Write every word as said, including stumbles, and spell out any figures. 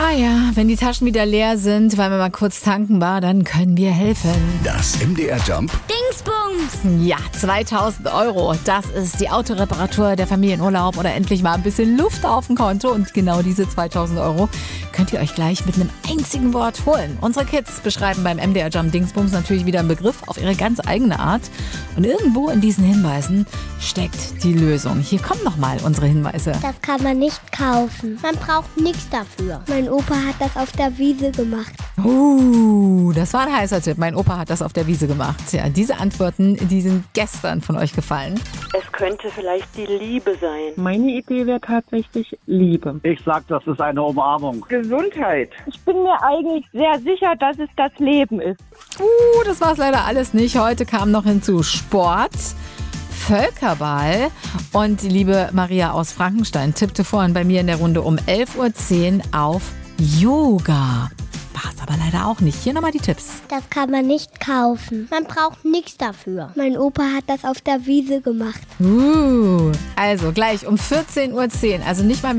Ah ja, wenn die Taschen wieder leer sind, weil man mal kurz tanken war, dann können wir helfen. Das M D R Jump Dingsbums! Ja, zweitausend Euro. Das ist die Autoreparatur, der Familienurlaub oder endlich mal ein bisschen Luft auf dem Konto. Und genau diese zweitausend Euro könnt ihr euch gleich mit einem einzigen Wort holen. Unsere Kids beschreiben beim M D R Jump Dingsbums natürlich wieder einen Begriff auf ihre ganz eigene Art. Und irgendwo in diesen Hinweisen steckt die Lösung. Hier kommen nochmal unsere Hinweise. Das kann man nicht kaufen. Man braucht nichts dafür. Mein Opa hat das auf der Wiese gemacht. Uh, das war ein heißer Tipp. Mein Opa hat das auf der Wiese gemacht. Ja, diese Antworten, die sind gestern von euch gefallen. Es könnte vielleicht die Liebe sein. Meine Idee wäre tatsächlich Liebe. Ich sag, das ist eine Umarmung. Gesundheit. Ich bin mir eigentlich sehr sicher, dass es das Leben ist. Uh, das war es leider alles nicht. Heute kam noch hinzu Sport, Völkerball und die liebe Maria aus Frankenstein tippte vorhin bei mir in der Runde um elf Uhr zehn auf Yoga. War es aber leider auch nicht. Hier nochmal die Tipps. Das kann man nicht kaufen. Man braucht nichts dafür. Mein Opa hat das auf der Wiese gemacht. Uh, also gleich um vierzehn Uhr zehn, also nicht mal